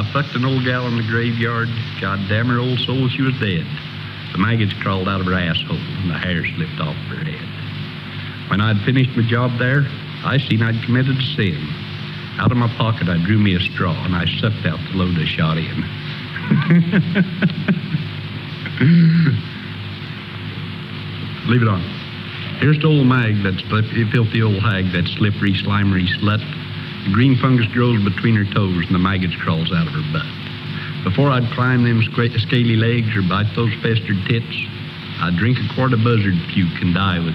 fucked an old gal in the graveyard. God damn her old soul, she was dead. The maggots crawled out of her asshole, and the hair slipped off her head. When I'd finished my job there, I seen I'd committed a sin. Out of my pocket, I drew me a straw, and I sucked out the load I shot in. Leave it on. Here's to old Mag, that filthy old hag, that slippery, slimery slut. The green fungus grows between her toes, and the maggots crawls out of her butt. Before I'd climb them scaly legs or bite those festered tits, I'd drink a quart of buzzard puke and die with